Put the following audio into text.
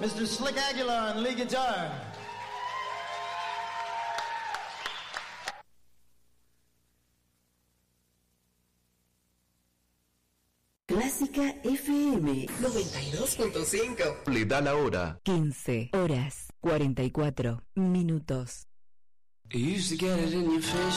Mr. Slick Aguilar on lead guitar. Clásica FM 92.5. Le da la hora. 15 horas 44 minutos. You used to get it in your face.